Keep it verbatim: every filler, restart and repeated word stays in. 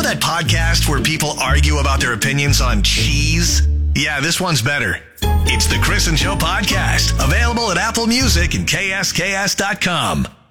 know that podcast where people argue about their opinions on cheese? Yeah, this one's better. It's the Chris and Joe Podcast, available at Apple Music and K S K S dot com.